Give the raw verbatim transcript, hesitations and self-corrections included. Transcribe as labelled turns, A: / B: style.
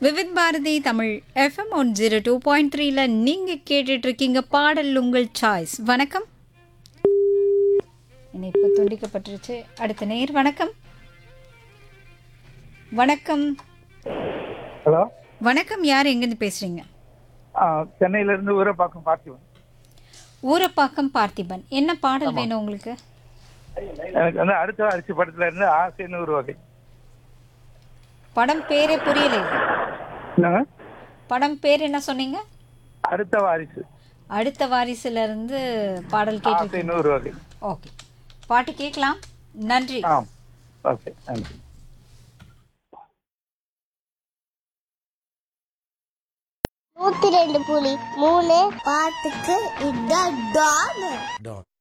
A: Vividh Bharathi Tamil FM one zero two point த்ரீல நீங்க கேட்டுட்டு இருக்கீங்க பாடல் உங்கள் சாய்ஸ். வணக்கம். இணைப்பு துண்டிக்கப்பட்டுருச்சு. அடுத்த நேர். வணக்கம். வணக்கம்.
B: ஹலோ
A: வணக்கம். யார் எங்கேருந்து பேசுறீங்க?
B: சென்னையில இருந்து ஊரப்பாக்கம் பார்த்திபன்.
A: ஊரப்பாக்கம் பார்த்திபன். என்ன பாடல் வேணும் உங்களுக்கு?
B: எனக்கு வந்து அடுத்த அரிசி படத்துல இருந்து ஆசைன்னு ஒரு வகை.
A: படம் பேரே புரியல.
B: என்னங்க?
A: படம் பேர் என்ன சொன்னீங்க?
B: அடுத்த வாரிசு.
A: அடுத்த வாரிசுல இருந்து பாடல் கேட்டு.
B: ஆசைன்னு ஒரு வகை.
A: ஓகே, பாட்டு கேட்கலாம். நன்றி.
B: ஆம், ஓகே, நன்றி.
C: நூத்தி ரெண்டு புள்ளி மூணு பாட்டுக்கு இதான் டான்.